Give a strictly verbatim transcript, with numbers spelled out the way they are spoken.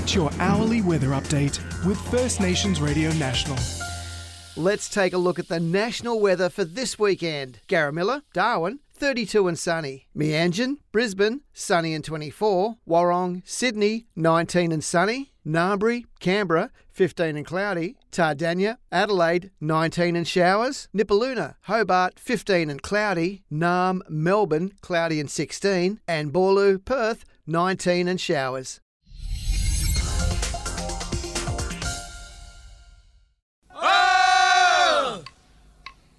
Get your hourly weather update with First Nations Radio National. Let's take a look at the national weather for this weekend. Garamilla, Darwin, thirty-two and sunny. Meanjin, Brisbane, sunny and twenty-four. Warrong, Sydney, nineteen and sunny. Narrabri, Canberra, fifteen and cloudy. Tardania, Adelaide, nineteen and showers. Nipaluna, Hobart, fifteen and cloudy. Narm, Melbourne, cloudy and sixteen. And Boorloo, Perth, nineteen and showers.